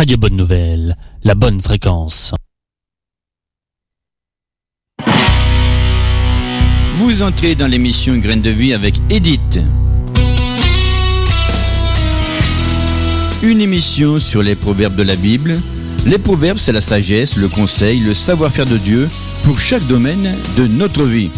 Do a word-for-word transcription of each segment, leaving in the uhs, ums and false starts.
Radio Bonne Nouvelle, la bonne fréquence. Vous entrez dans l'émission Graines de Vie avec Edith. Une émission sur les proverbes de la Bible. Les proverbes, c'est la sagesse, le conseil, le savoir-faire de Dieu pour chaque domaine de notre vie.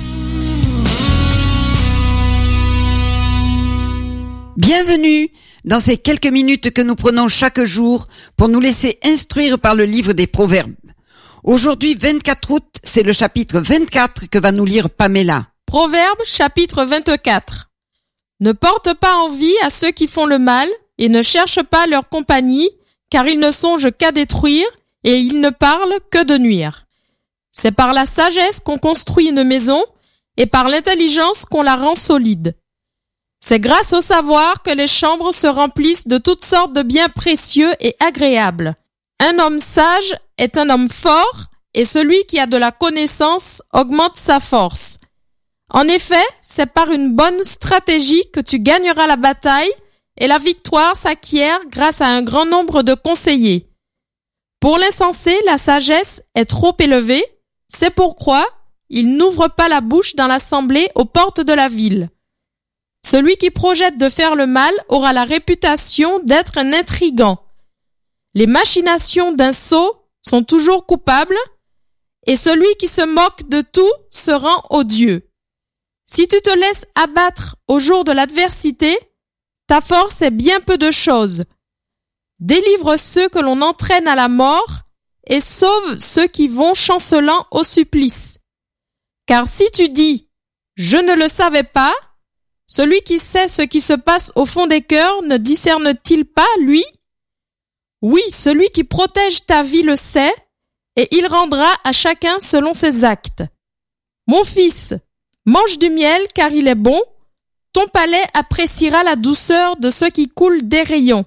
Bienvenue dans ces quelques minutes que nous prenons chaque jour pour nous laisser instruire par le livre des proverbes. Aujourd'hui, vingt-quatre août, c'est le chapitre vingt-quatre que va nous lire Pamela. Proverbe chapitre vingt-quatre. Ne porte pas envie à ceux qui font le mal et ne cherche pas leur compagnie, car ils ne songent qu'à détruire et ils ne parlent que de nuire. C'est par la sagesse qu'on construit une maison et par l'intelligence qu'on la rend solide. C'est grâce au savoir que les chambres se remplissent de toutes sortes de biens précieux et agréables. Un homme sage est un homme fort et celui qui a de la connaissance augmente sa force. En effet, c'est par une bonne stratégie que tu gagneras la bataille et la victoire s'acquiert grâce à un grand nombre de conseillers. Pour l'insensé, la sagesse est trop élevée, c'est pourquoi il n'ouvre pas la bouche dans l'assemblée aux portes de la ville. Celui qui projette de faire le mal aura la réputation d'être un intrigant. Les machinations d'un sot sont toujours coupables, et celui qui se moque de tout se rend odieux. Si tu te laisses abattre au jour de l'adversité, ta force est bien peu de choses. Délivre ceux que l'on entraîne à la mort et sauve ceux qui vont chancelant au supplice. Car si tu dis « Je ne le savais pas », celui qui sait ce qui se passe au fond des cœurs ne discerne-t-il pas, lui? Oui, celui qui protège ta vie le sait, et il rendra à chacun selon ses actes. Mon fils, mange du miel car il est bon, ton palais appréciera la douceur de ce qui coule des rayons.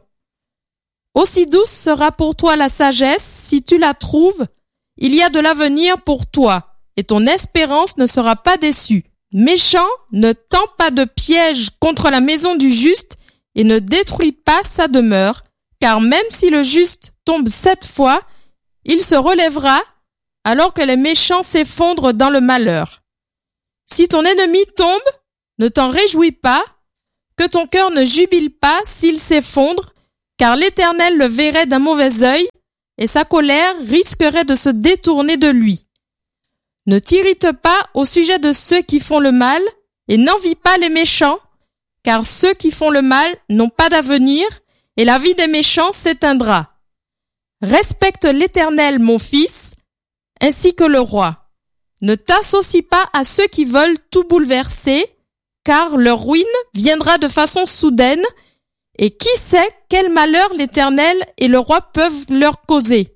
Aussi douce sera pour toi la sagesse, si tu la trouves, il y a de l'avenir pour toi, et ton espérance ne sera pas déçue. Méchant, ne tend pas de piège contre la maison du juste et ne détruis pas sa demeure, car même si le juste tombe sept fois, il se relèvera alors que les méchants s'effondrent dans le malheur. Si ton ennemi tombe, ne t'en réjouis pas, que ton cœur ne jubile pas s'il s'effondre, car l'Éternel le verrait d'un mauvais œil et sa colère risquerait de se détourner de lui. Ne t'irrite pas au sujet de ceux qui font le mal et n'envie pas les méchants, car ceux qui font le mal n'ont pas d'avenir et la vie des méchants s'éteindra. Respecte l'Éternel, mon fils, ainsi que le roi. Ne t'associe pas à ceux qui veulent tout bouleverser, car leur ruine viendra de façon soudaine, et qui sait quel malheur l'Éternel et le roi peuvent leur causer.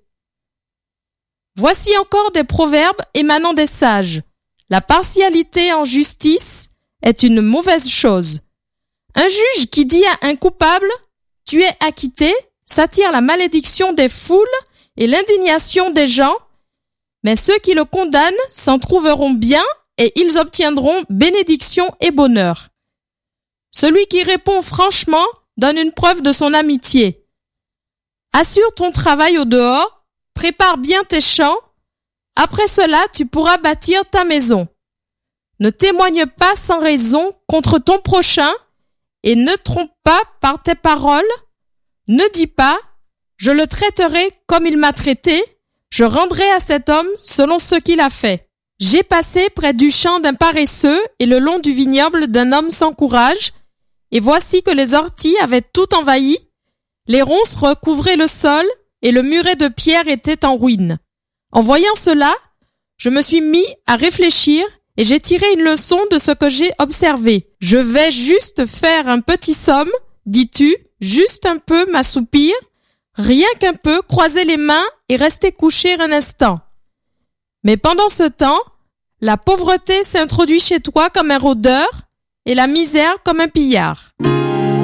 Voici encore des proverbes émanant des sages. La partialité en justice est une mauvaise chose. Un juge qui dit à un coupable « Tu es acquitté » s'attire la malédiction des foules et l'indignation des gens, mais ceux qui le condamnent s'en trouveront bien et ils obtiendront bénédiction et bonheur. Celui qui répond franchement donne une preuve de son amitié. Assure ton travail au dehors, prépare bien tes champs, après cela tu pourras bâtir ta maison. Ne témoigne pas sans raison contre ton prochain et ne trompe pas par tes paroles. Ne dis pas « Je le traiterai comme il m'a traité, je rendrai à cet homme selon ce qu'il a fait. » J'ai passé près du champ d'un paresseux et le long du vignoble d'un homme sans courage, et voici que les orties avaient tout envahi, les ronces recouvraient le sol, et le muret de pierre était en ruine. En voyant cela, je me suis mis à réfléchir et j'ai tiré une leçon de ce que j'ai observé. Je vais juste faire un petit somme, dis-tu, juste un peu m'assoupir, rien qu'un peu croiser les mains et rester couché un instant. Mais pendant ce temps, la pauvreté s'introduit chez toi comme un rôdeur et la misère comme un pillard.